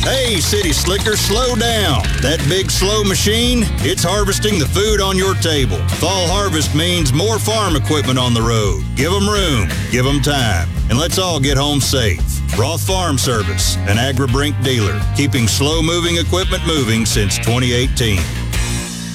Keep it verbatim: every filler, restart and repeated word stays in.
Hey, City Slicker, slow down. That big slow machine, it's harvesting the food on your table. Fall harvest means more farm equipment on the road. Give them room, give them time, and let's all get home safe. Roth Farm Service, an AgriBrink dealer, keeping slow-moving equipment moving since twenty eighteen.